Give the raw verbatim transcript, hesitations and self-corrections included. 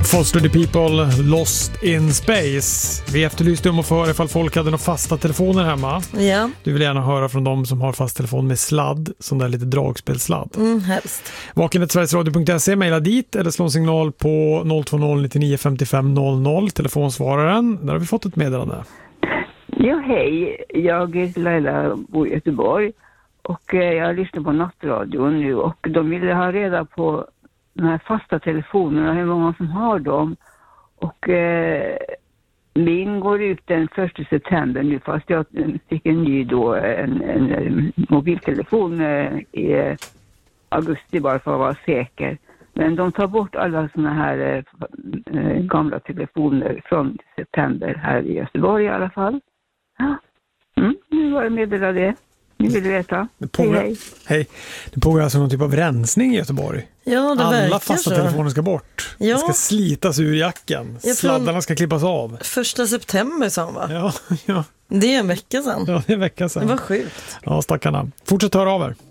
Foster the People, Lost in Space. Vi efterlyste om att få höra ifall folk hade några fasta telefoner hemma. Ja. Du vill gärna höra från dem som har fast telefon med sladd, sån där lite dragspelsladd. Mm, helst. Vaken ett sverigesradio punkt se, mejla dit eller slå en signal på noll två noll nio nio fem fem noll noll, telefonsvararen. Där har vi fått ett meddelande. Ja, hej. Jag är Laila, bor i Göteborg och eh, jag lyssnar på nattradion nu och de ville ha reda på de här fasta telefonerna, hur många som har dem. Och eh, min går ut den första september nu, fast jag fick en ny då, en, en, en mobiltelefon eh, i augusti bara för att vara säker. Men de tar bort alla såna här eh, gamla telefoner från september här i Göteborg i alla fall. Mm, nu var det meddela det. Ni vill veta. Det pågår, hej, hej. hej. Det pågår alltså någon typ av rensning i Göteborg. Ja, det alla fasta så. telefoner ska bort. Ja. Det ska slitas ur jacken. Ja, sladdarna ska klippas av. Första september sa han, va? Ja, ja. Det är en vecka sedan. Ja, det är en vecka sedan. Det var sjukt. Ja, stackarna. Fortsätt höra av er.